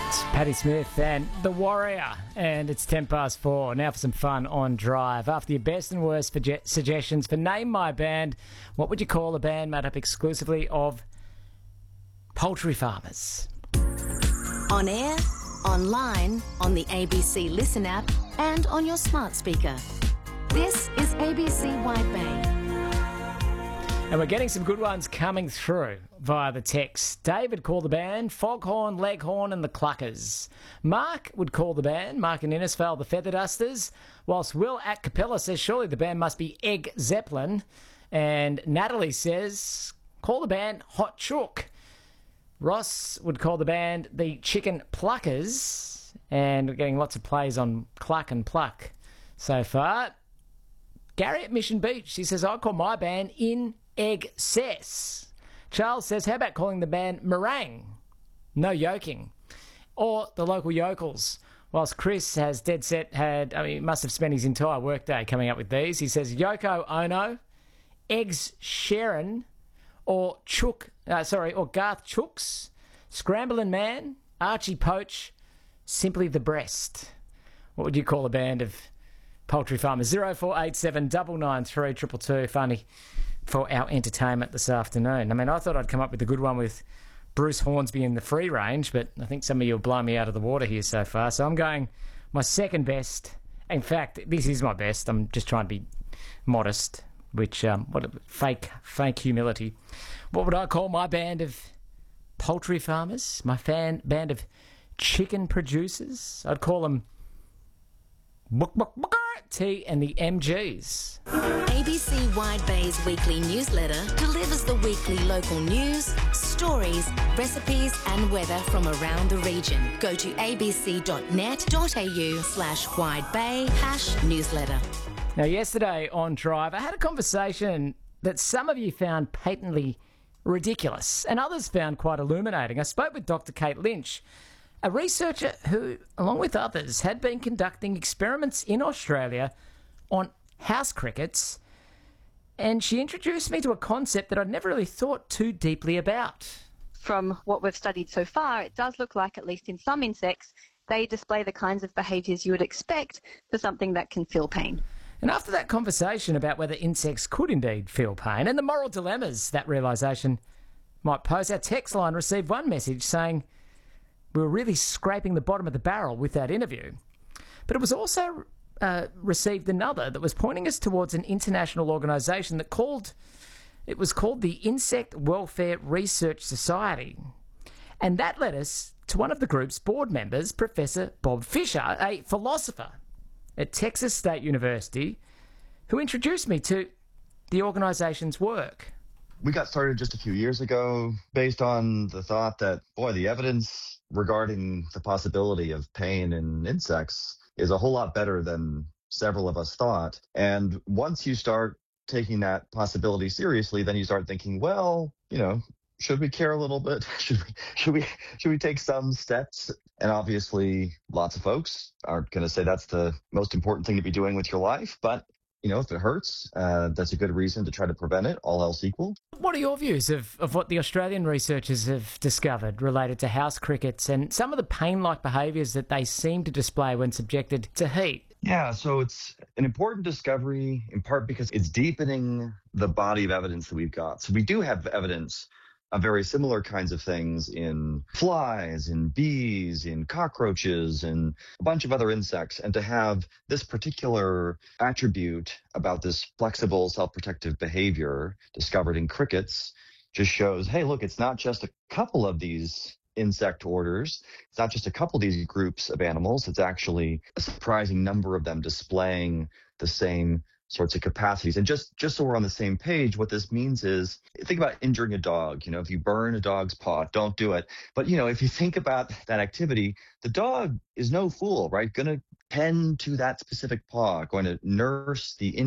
It's Paddy Smith and The Warrior, and it's 4:10. Now for some fun on Drive. After your best and worst suggestions for Name My Band, what would you call a band made up exclusively of poultry farmers? On air, online, on the ABC Listen app, and on your smart speaker. This is ABC Wide Bay. And we're getting some good ones coming through via the text. David called the band Foghorn, Leghorn and the Cluckers. Mark would call the band, Mark in Innisfail, the Feather Dusters, whilst Will at Capella says surely the band must be Egg Zeppelin. And Natalie says, call the band Hot Chook. Ross would call the band the Chicken Pluckers. And we're getting lots of plays on Cluck and Pluck so far. Gary at Mission Beach, he says, I'll call my band In Egg Cess. Charles says, how about calling the band Meringue? No yoking. Or the local yokels. Whilst Chris has dead set he must have spent his entire workday coming up with these. He says Yoko Ono, Eggs Sharon, or or Garth Chooks, Scrambling Man, Archie Poach, Simply the Breast. What would you call a band of poultry farmers? 0487 993 222. Funny for our entertainment this afternoon. I mean, I thought I'd come up with a good one with Bruce Hornsby in the free range, but I think some of you will blow me out of the water here so far. So I'm going my second best. In fact, this is my best. I'm just trying to be modest, which, fake humility. What would I call my band of poultry farmers? My band of chicken producers? I'd call them T and the MGs. ABC Wide Bay's weekly newsletter delivers the weekly local news, stories, recipes and weather from around the region. Go to abc.net.au/widebay/newsletter. Now, yesterday on Drive, I had a conversation that some of you found patently ridiculous and others found quite illuminating. I spoke with Dr. Kate Lynch, a researcher who, along with others, had been conducting experiments in Australia on house crickets, and she introduced me to a concept that I'd never really thought too deeply about. From what we've studied so far, it does look like, at least in some insects, they display the kinds of behaviours you would expect for something that can feel pain. And after that conversation about whether insects could indeed feel pain and the moral dilemmas that realisation might pose, our text line received one message saying we were really scraping the bottom of the barrel with that interview. But it was also received another that was pointing us towards an international organisation that was called the Insect Welfare Research Society. And that led us to one of the group's board members, Professor Bob Fisher, a philosopher at Texas State University, who introduced me to the organisation's work. We got started just a few years ago based on the thought that, the evidence regarding the possibility of pain in insects is a whole lot better than several of us thought. And once you start taking that possibility seriously, then you start thinking, should we care a little bit? Should we take some steps? And obviously, lots of folks aren't going to say that's the most important thing to be doing with your life. But if it hurts, that's a good reason to try to prevent it, all else equal. What are your views of what the Australian researchers have discovered related to house crickets and some of the pain-like behaviours that they seem to display when subjected to heat? Yeah, so it's an important discovery in part because it's deepening the body of evidence that we've got. So we do have evidence of very similar kinds of things in flies, in bees, in cockroaches, and a bunch of other insects. And to have this particular attribute about this flexible self-protective behavior discovered in crickets just shows, hey, look, it's not just a couple of these insect orders. It's not just a couple of these groups of animals. It's actually a surprising number of them displaying the same sorts of capacities. And just so we're on the same page, what this means is, think about injuring a dog. If you burn a dog's paw, don't do it. But, if you think about that activity, the dog is no fool, right? Going to tend to that specific paw, going to nurse the